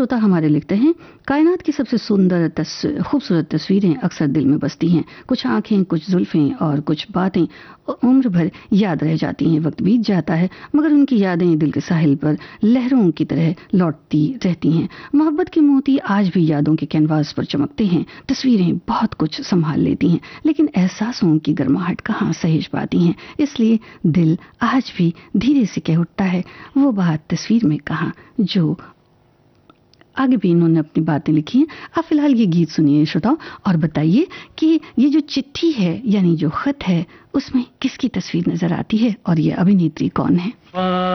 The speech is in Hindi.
श्रोता हमारे लिखते हैं, कायनात की सबसे सुंदर खूबसूरत तस्वीरें अक्सर दिल में बसती हैं। कुछ आंखें, कुछ जुल्फें और कुछ बातें उम्र भर याद रह जाती हैं। वक्त बीत जाता है मगर उनकी यादें दिल के साहिल पर लहरों की तरह लौटती रहती हैं। मोहब्बत के मोती आज भी यादों के कैनवास पर चमकते हैं। तस्वीरें बहुत कुछ संभाल लेती हैं लेकिन एहसासों की गर्माहट कहाँ सहेज पाती हैं। इसलिए दिल आज भी धीरे से कह उठता है, वो बात तस्वीर में कहाँ। जो आगे भी इन्होंने अपनी बातें लिखी हैं। अब फिलहाल ये गीत सुनिए श्रोताओं और बताइए कि ये जो चिट्ठी है यानी जो खत है उसमें किसकी तस्वीर नजर आती है और ये अभिनेत्री कौन है।